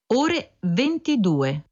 ore 22.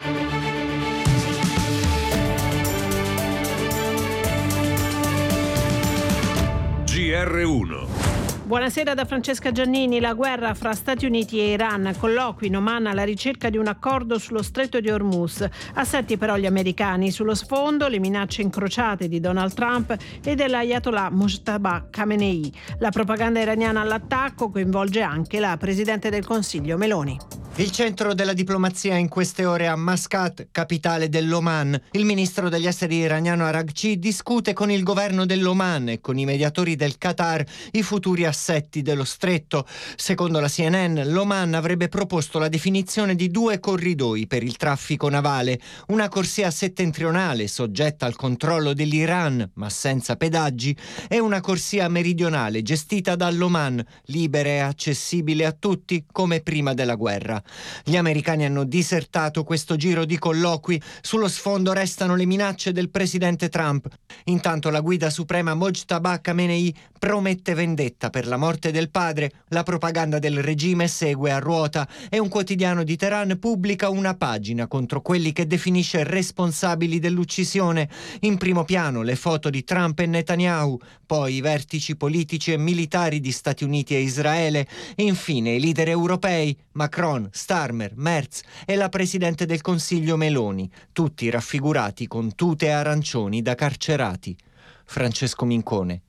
GR1. Buonasera da Francesca Giannini. La guerra fra Stati Uniti e Iran, colloqui in Oman alla ricerca di un accordo sullo stretto di Hormuz. Assetti però gli americani. Sullo sfondo le minacce incrociate di Donald Trump e dell'Ayatollah Mojtaba Khamenei. La propaganda iraniana all'attacco coinvolge anche la Presidente del Consiglio Meloni. Il centro della diplomazia in queste ore a Mascat, capitale dell'Oman. Il ministro degli esteri iraniano Araghchi discute con il governo dell'Oman e con i mediatori del Qatar i futuri assetti dello stretto. Secondo la CNN, l'Oman avrebbe proposto la definizione di 2 corridoi per il traffico navale, una corsia settentrionale soggetta al controllo dell'Iran ma senza pedaggi e una corsia meridionale gestita dall'Oman, libera e accessibile a tutti come prima della guerra. Gli americani hanno disertato questo giro di colloqui. Sullo sfondo restano le minacce del presidente Trump. Intanto la guida suprema Mojtaba Khamenei promette vendetta per la morte del padre. La propaganda del regime segue a ruota e un quotidiano di Teheran pubblica una pagina contro quelli che definisce responsabili dell'uccisione. In primo piano le foto di Trump e Netanyahu, poi i vertici politici e militari di Stati Uniti e Israele e infine i leader europei Macron, Starmer, Merz e la Presidente del Consiglio Meloni, tutti raffigurati con tute arancioni da carcerati. Francesco Mincone,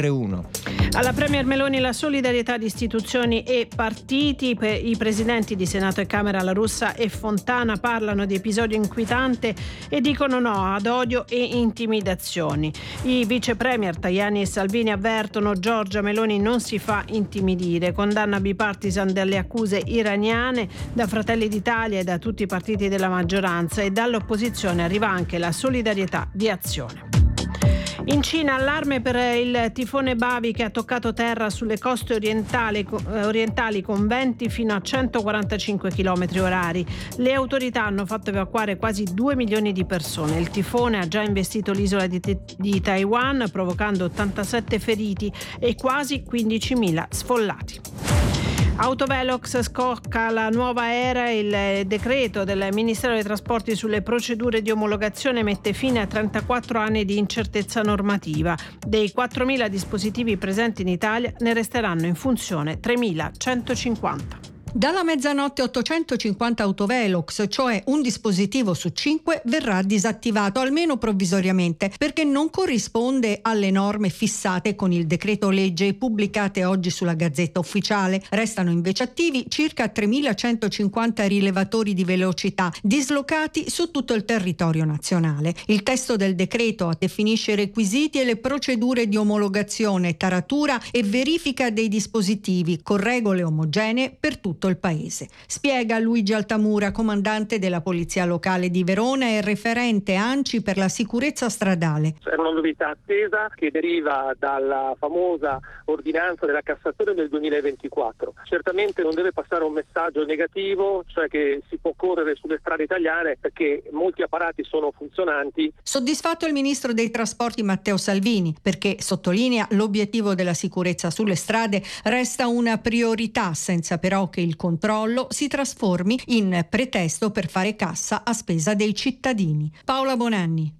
GR1. Alla Premier Meloni la solidarietà di istituzioni e partiti. I presidenti di Senato e Camera La Russa e Fontana parlano di episodio inquietante e dicono no ad odio e intimidazioni. I vice premier Tajani e Salvini avvertono: Giorgia Meloni non si fa intimidire. Condanna bipartisan delle accuse iraniane da Fratelli d'Italia e da tutti i partiti della maggioranza, e dall'opposizione arriva anche la solidarietà di Azione. In Cina allarme per il tifone Babi che ha toccato terra sulle coste orientali con venti fino a 145 km/h. Le autorità hanno fatto evacuare quasi 2 milioni di persone. Il tifone ha già investito l'isola di Taiwan, provocando 87 feriti e quasi 15.000 sfollati. Autovelox scocca la nuova era. Il decreto del Ministero dei Trasporti sulle procedure di omologazione mette fine a 34 anni di incertezza normativa. Dei 4.000 dispositivi presenti in Italia ne resteranno in funzione 3.150. Dalla mezzanotte 850 autovelox, cioè un dispositivo su 5, verrà disattivato almeno provvisoriamente perché non corrisponde alle norme fissate con il decreto legge pubblicate oggi sulla Gazzetta Ufficiale. Restano invece attivi circa 3.150 rilevatori di velocità dislocati su tutto il territorio nazionale. Il testo del decreto definisce i requisiti e le procedure di omologazione, taratura e verifica dei dispositivi con regole omogenee per tutto il paese. Spiega Luigi Altamura, comandante della Polizia Locale di Verona e referente ANCI per la sicurezza stradale. È una novità attesa che deriva dalla famosa ordinanza della Cassazione del 2024. Certamente non deve passare un messaggio negativo, cioè che si può correre sulle strade italiane perché molti apparati sono funzionanti. Soddisfatto il ministro dei trasporti Matteo Salvini, perché sottolinea l'obiettivo della sicurezza sulle strade resta una priorità, senza però che il controllo si trasformi in pretesto per fare cassa a spesa dei cittadini. Paola Bonanni,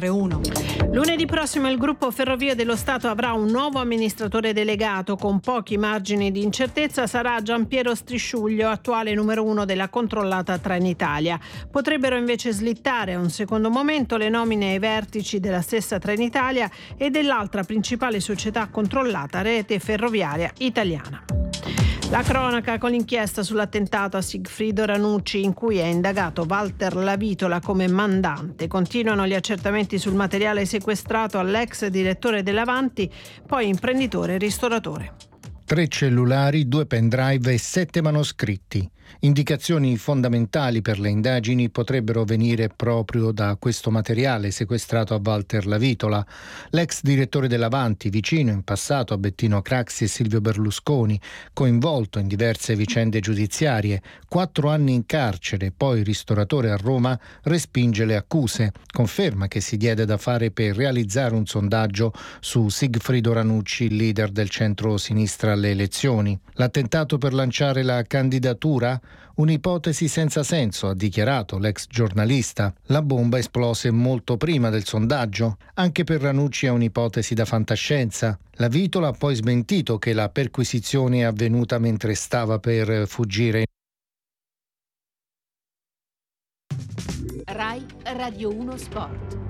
GR1. Lunedì prossimo il gruppo Ferrovie dello Stato avrà un nuovo amministratore delegato. Con pochi margini di incertezza sarà Giampiero Strisciuglio, attuale numero 1 della controllata Trenitalia. Potrebbero invece slittare a un secondo momento le nomine ai vertici della stessa Trenitalia e dell'altra principale società controllata, Rete Ferroviaria Italiana. La cronaca con l'inchiesta sull'attentato a Sigfrido Ranucci, in cui è indagato Walter Lavitola come mandante. Continuano gli accertamenti sul materiale sequestrato all'ex direttore dell'Avanti, poi imprenditore e ristoratore. 3 cellulari, 2 pendrive e 7 manoscritti. Indicazioni fondamentali per le indagini potrebbero venire proprio da questo materiale sequestrato a Walter Lavitola, l'ex direttore dell'Avanti, vicino in passato a Bettino Craxi e Silvio Berlusconi, coinvolto in diverse vicende giudiziarie, 4 anni in carcere, poi ristoratore a Roma, respinge le accuse. Conferma che si diede da fare per realizzare un sondaggio su Sigfrido Ranucci, leader del centro-sinistra alle elezioni. L'attentato per lanciare la candidatura? Un'ipotesi senza senso, ha dichiarato l'ex giornalista. La bomba esplose molto prima del sondaggio. Anche per Ranucci è un'ipotesi da fantascienza. La Vitola ha poi smentito che la perquisizione è avvenuta mentre stava per fuggire. Rai Radio 1 Sport.